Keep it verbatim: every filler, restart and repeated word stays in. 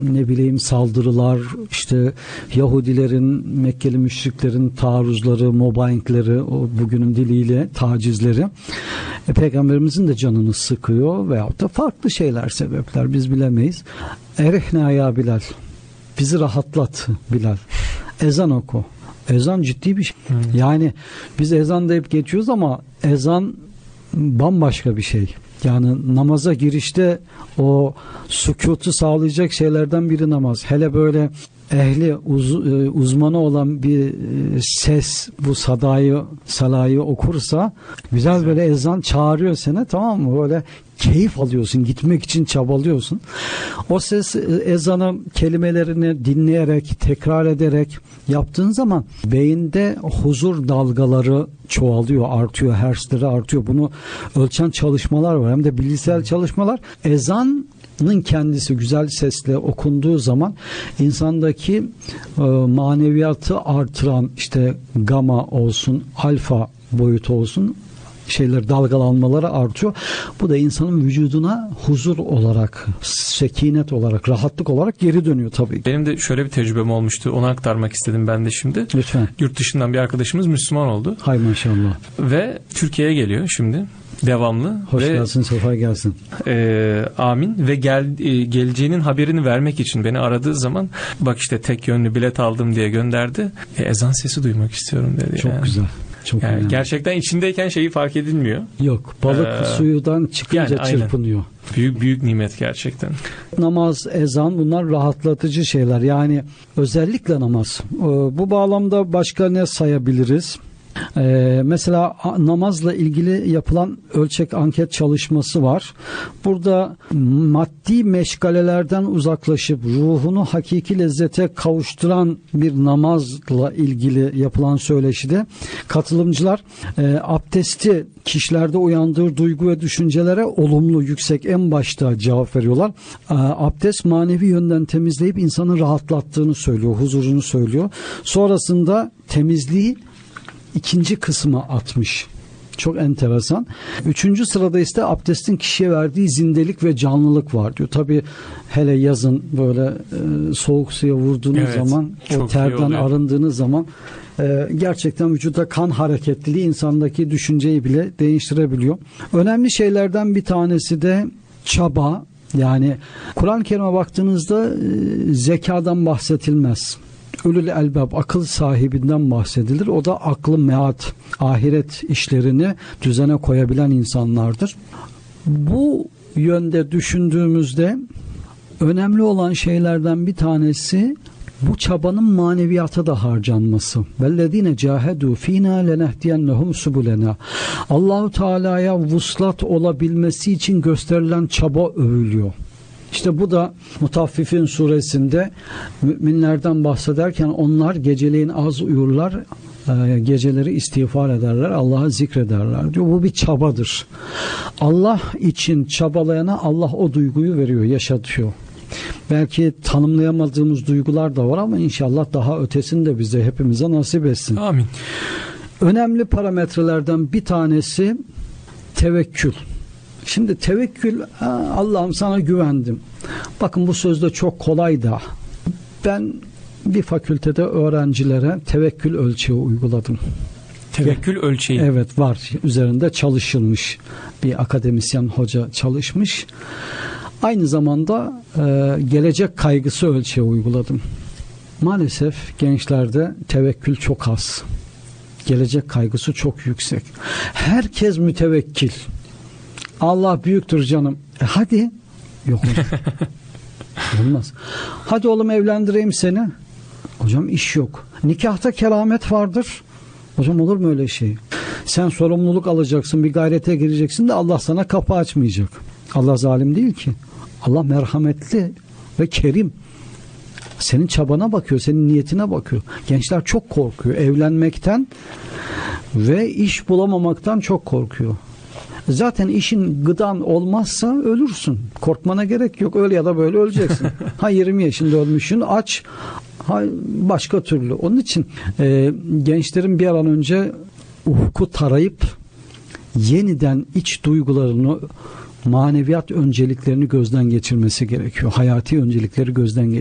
ne bileyim saldırılar, işte Yahudilerin, Mekkeli müşriklerin taarruzları, mobbingleri, o bugünün diliyle tacizleri e, Peygamberimizin de canını sıkıyor veyahut da farklı şeyler, sebepler biz bilemeyiz. Erihna ya Bilal, bizi rahatlat Bilal, ezan oku. Ezan ciddi bir şey. Hmm. Yani biz ezan deyip geçiyoruz ama ezan bambaşka bir şey. Yani namaza girişte o sükutu sağlayacak şeylerden biri namaz. Hele böyle ehli uz, uzmanı olan bir ses bu sadayı salayı okursa güzel, böyle ezan çağırıyor seni, tamam mı? Böyle keyif alıyorsun, gitmek için çabalıyorsun. O ses ezanı kelimelerini dinleyerek, tekrar ederek yaptığın zaman beyinde huzur dalgaları çoğalıyor, artıyor, hertzleri artıyor. Bunu ölçen çalışmalar var, hem de bilgisayar çalışmalar. Ezanın kendisi güzel sesle okunduğu zaman insandaki e, maneviyatı artıran, işte gama olsun, alfa boyutu olsun, şeyler, dalgalanmaları artıyor. Bu da insanın vücuduna huzur olarak, sekinet olarak, rahatlık olarak geri dönüyor tabii. Benim de şöyle bir tecrübem olmuştu. Onu aktarmak istedim ben de şimdi. Lütfen. Yurt dışından bir arkadaşımız Müslüman oldu. Hay maşallah. Ve Türkiye'ye geliyor şimdi. Devamlı. Hoş ve, gelsin, sefa gelsin. E, amin. Ve gel, e, geleceğinin haberini vermek için beni aradığı zaman, bak işte tek yönlü bilet aldım diye gönderdi. E, ezan sesi duymak istiyorum dedi. Çok yani. güzel. Çok yani önemli. Gerçekten içindeyken şeyi fark edilmiyor. Yok. Balık ee, suyudan çıkınca yani çırpınıyor. Büyük büyük nimet gerçekten. Namaz, ezan, bunlar rahatlatıcı şeyler. Yani özellikle namaz. Bu bağlamda başka ne sayabiliriz? Ee, mesela namazla ilgili yapılan ölçek anket çalışması var. Burada maddi meşgalelerden uzaklaşıp ruhunu hakiki lezzete kavuşturan bir namazla ilgili yapılan söyleşide katılımcılar e, abdesti kişilerde uyandırdığı duygu ve düşüncelere olumlu, yüksek, en başta cevap veriyorlar. E, abdest manevi yönden temizleyip insanı rahatlattığını söylüyor, huzurunu söylüyor. Sonrasında temizliği İkinci kısma atmış. Çok enteresan. Üçüncü sırada ise abdestin kişiye verdiği zindelik ve canlılık var diyor. Tabii hele yazın böyle e, soğuk suya vurduğunuz evet, zaman, o terden arındığınız zaman e, gerçekten vücuda kan hareketliliği insandaki düşünceyi bile değiştirebiliyor. Önemli şeylerden bir tanesi de çaba. Yani Kur'an-ı Kerim'e baktığınızda e, zekadan bahsedilmez. Ulul elbab, akıl sahibinden bahsedilir. O da aklı meat, ahiret işlerini düzene koyabilen insanlardır. Bu yönde düşündüğümüzde önemli olan şeylerden bir tanesi bu çabanın maneviyata da harcanması. Vellezine cahedu fina lenehdiyennehum subulena. Allahu Teala'ya vuslat olabilmesi için gösterilen çaba övülüyor. İşte bu da Mutaffifin suresinde müminlerden bahsederken onlar geceleyin az uyurlar, geceleri istiğfar ederler, Allah'ı zikrederler diyor. Bu bir çabadır. Allah için çabalayana Allah o duyguyu veriyor, yaşatıyor. Belki tanımlayamadığımız duygular da var ama inşallah daha ötesini de bize, hepimize nasip etsin. Amin. Önemli parametrelerden bir tanesi tevekkül. Şimdi tevekkül, Allah'ım sana güvendim. Bakın bu söz de çok kolay da ben bir fakültede öğrencilere tevekkül ölçeği uyguladım. Tevekkül ölçeği? Evet, var. Üzerinde çalışılmış. Bir akademisyen hoca çalışmış. Aynı zamanda e, gelecek kaygısı ölçeği uyguladım. Maalesef gençlerde tevekkül çok az. Gelecek kaygısı çok yüksek. Herkes mütevekkil. Allah büyüktür canım. E hadi. Yok hocam. Olmaz. Hadi oğlum evlendireyim seni. Hocam iş yok. Nikahta keramet vardır. Hocam olur mu öyle şey? Sen sorumluluk alacaksın, bir gayrete gireceksin de Allah sana kapı açmayacak. Allah zalim değil ki. Allah merhametli ve kerim. Senin çabana bakıyor, senin niyetine bakıyor. Gençler çok korkuyor evlenmekten ve iş bulamamaktan çok korkuyor. Zaten işin gıdan olmazsa ölürsün. Korkmana gerek yok. Öyle ya da böyle öleceksin. Ha yirmi yaşında ölmüşsün, aç. Ha başka türlü. Onun için e, gençlerin bir an önce ufku tarayıp yeniden iç duygularını maneviyat önceliklerini gözden geçirmesi gerekiyor. Hayati öncelikleri gözden geçirmesi